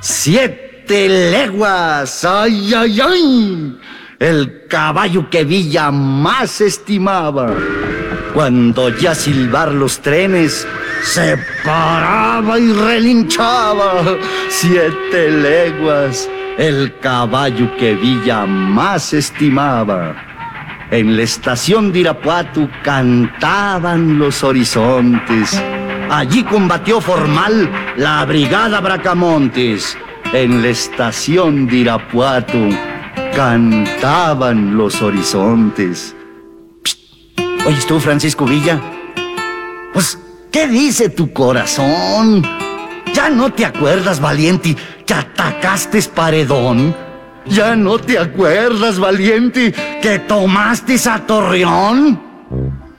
7 leguas, ay, ay, ay, el caballo que Villa más estimaba. Cuando ya silbar los trenes, se paraba y relinchaba. 7 leguas, el caballo que Villa más estimaba. En la estación de Irapuato cantaban los horizontes. Allí combatió formal la brigada Bracamontes. En la estación de Irapuato cantaban los horizontes. Psst. ¿Oyes tú, Francisco Villa? Pues, ¿qué dice tu corazón? ¿Ya no te acuerdas, valiente, que atacaste Paredón? ¿Ya no te acuerdas, valiente, que tomaste a Torreón?